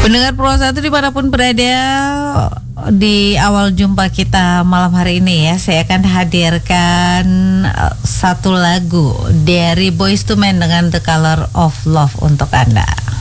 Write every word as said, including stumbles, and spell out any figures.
Pendengar Pro satu dimanapun berada, di awal jumpa kita malam hari ini ya, saya akan hadirkan satu lagu dari Boyz two Men dengan The Color of Love untuk Anda.